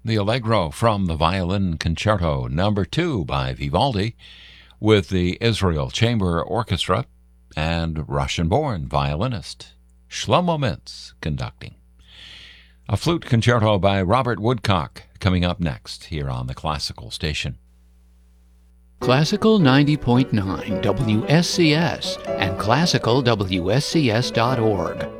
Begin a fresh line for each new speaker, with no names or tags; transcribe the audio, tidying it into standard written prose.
the Allegro from the Violin Concerto No. 2 by Vivaldi, with the Israel Chamber Orchestra and Russian-born violinist Shlomo Mintz conducting. A flute concerto by Robert Woodcock coming up next here on the Classical Station.
Classical 90.9 WSCS and classicalwscs.org.